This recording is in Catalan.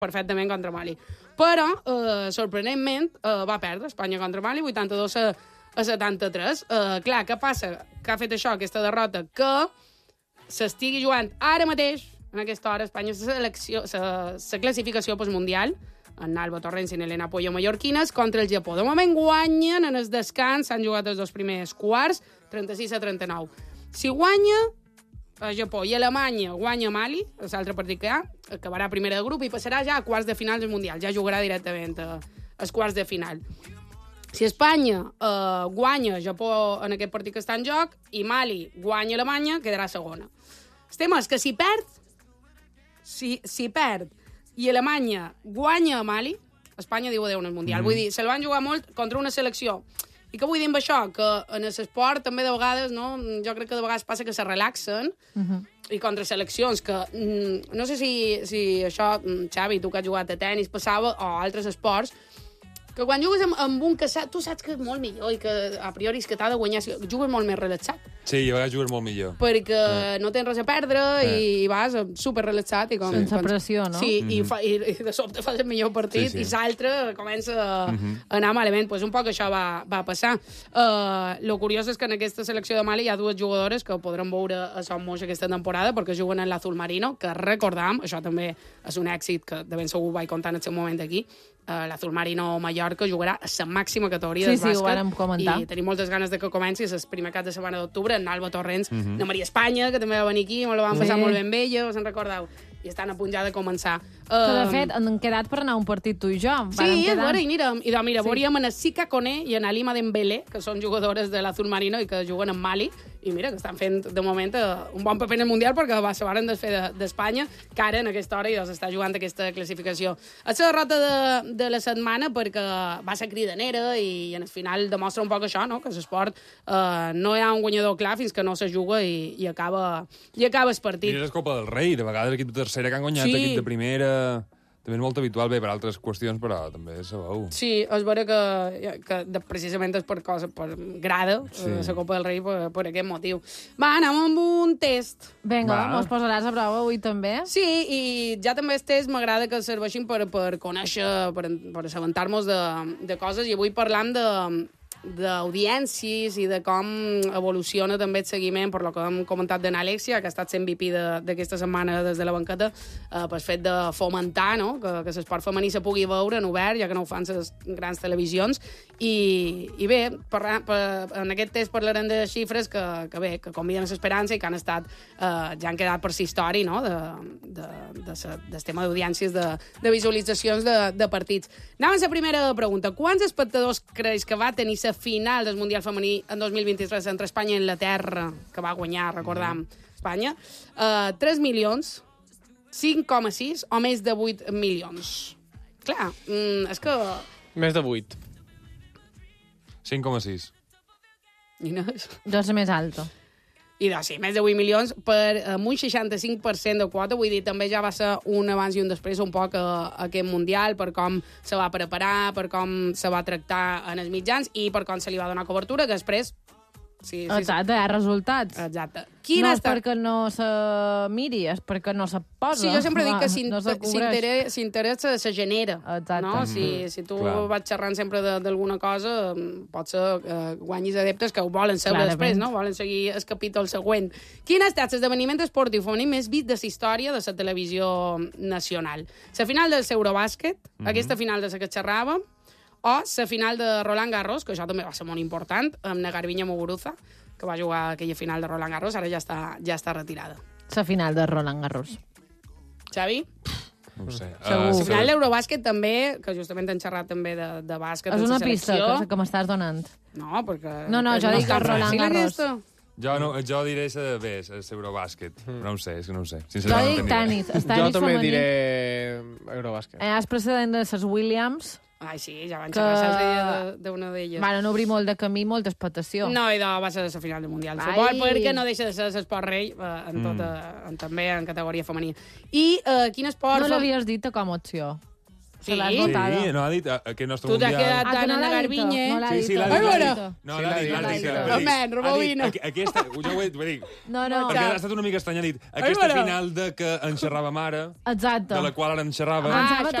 perfectament contra Mali. Però, sorprenentment, va perdre Espanya contra Mali, 82 a 73. Clar, què passa? Que ha fet això, aquesta derrota? Que s'estigui jugant ara mateix, en aquesta hora, Espanya, la classificació postmundial, en Alba Torrents i Elena Pollo mallorquines, contra el Japó. De moment guanyen en el descans, s'han jugat els dos primers quarts, 36 a 39. Si guanya el Japó i Alemanya guanya Mali, l'altre partit que hi ha, acabarà primera de grup i passarà ja a quarts de final del Mundial. Ja jugarà directament als quarts de final. Si Espanya guanya Japó en aquest partit que està en joc i Mali guanya Alemanya, quedarà segona. El tema és que si perd, si perd i Alemanya guanya a Mali, Espanya diu adéu en el Mundial. Vull dir, se'l van jugar molt contra una selecció. I què vull dir amb això? Que en l'esport també de vegades, no? Jo crec que de vegades passa que se relaxen i contra seleccions, que no sé si això, Xavi, tu que has jugat a tenis, passava, o altres esports, que quan jugues amb un que tu saps que és molt millor i que a priori és que t'ha de guanyar, jugues molt més relaxat. Sí, a vegades jugues molt millor. Perquè no tens res a perdre i vas super relaxat. Sense pressió, no? Sí, i de sobte fas el millor partit i l'altre comença a anar malament. Pues un poc això va passar. Lo curiós és que en aquesta selecció de Mali hi ha dues jugadores que podrem veure a Son Moix aquesta temporada perquè juguen en l'Azul Marino, que recordam, això també és un èxit que de ben segur vaig contar en el seu moment aquí, l'Azul Marino Mallorca jugarà a la màxima categoria del bàsquet. Sí, ho vàrem comentar. I tenim moltes ganes de que comenci el primer cap de setmana d'octubre, en Alba Torrents, de Maria Espanya, que també va venir aquí, la vam passar molt ben bé, se'n recordeu? I estan a punt ja de començar. Que, de fet, han quedat per anar a un partit tu i jo. Sí, i mira, veuríem en Sika Koné i en Alima Dembélé, que són jugadores de l'Azul Marino i que juguen en Mali, i mira, que estan fent, de moment, un bon paper en el Mundial perquè se van desfer d'Espanya, que ara, en aquesta hora, ja s'està jugant aquesta classificació. És la derrota de la setmana perquè va ser cridanera i en el final demostra un poc això, no? Que l'esport no hi ha un guanyador clar fins que no se juga i acaba el partit. I és Copa del Rei, de vegades l'equip de tercera que han guanyat l'equip de primera... També és molt habitual, bé, per altres qüestions, però també sabeu. Sí, és vera que precisament és per grada la Copa del Rei per aquest motiu. Va, anem amb un test. Vinga, mos posaràs a prova avui també? Sí, i ja també els tests m'agrada que serveixin per conèixer, per assabentar-nos de coses, i avui parlam d'audiències i de com evoluciona també el seguiment, per lo que hem comentat d'en Alexia, que ha estat sent MVP d'aquesta setmana des de la banqueta, per fet de fomentar, no? Que l'esport femení se pugui veure en obert, ja que no ho fan les grans televisions. I bé, en aquest test parlarem de xifres que conviden a l'esperança i que han estat, ja han quedat per la història, no? del tema d'audiències, de visualitzacions de partits. Anem a la primera pregunta. Quants espectadors creus que va tenir la final del Mundial femení en 2023 entre Espanya i Anglaterra, que va guanyar, recordam, Espanya? 3 milions, 5,6 o més de 8 milions? Clar, és que... Més de 8. 5,6. Inés? Jo és més alta. I doncs sí, més de 8 milions per un 65% de quota, vull dir, també ja va ser un abans i un després un poc aquest Mundial, per com se va preparar, per com se va tractar en els mitjans i per com se li va donar cobertura, que després... Sí, exacte, hi ha resultats. Exacte. No és perquè no se miri, és perquè no se posa. Sí, jo sempre dic que s'interessa se genera. Exacte. No? Si tu vas xerrant sempre d'alguna cosa, pot ser guanyis adeptes que ho volen saber després, no? Volen seguir el capítol següent. Quin ha estat l'esdeveniment esportiu femení més vist de la història de la televisió nacional? La final del Eurobàsquet, aquesta final de la que xerràvem, o la final de Roland Garros, que això també va ser molt important, amb la Garbiñe Muguruza, que va jugar aquella final de Roland Garros, ara ja està retirada. La final de Roland Garros. Xavi? No ho sé. La final d'Eurobàsquet també, que justament hem xerrat també de bàsquet. És una pista que m'estàs donant. No, perquè... No, jo dic el Roland Garros. Jo diré l'Eurobàsquet, no ho sé, és que no ho sé. Jo dic tenis, jo també diré Eurobàsquet. És precedent de les Williams... Ai, sí, ja van xerrar d'una d'elles. Van obrir molt de camí, molta expectació. No, i va ser la final del Mundial. Futbol, perquè no deixa de ser l'esport rei, també en categoria femenina. I quin esport... No l'havies dit com a opció. Se l'has Sí? votada. Sí, no ha dit aquest nostre Tu t'has mundial. quedat Ah, que d'Anna no l'ha dit? Garbiñe. No l'ha Sí, dit. sí, l'ha Ai, dit. bueno. No, l'ha dit. Home, rebobina. Aquesta, jo ho he dit. No, no. Perquè ha estat una mica estrany, ha dit aquesta final de que en xerràvem ara, Exacte. de la qual ara en xerrava. Ah, Pensava això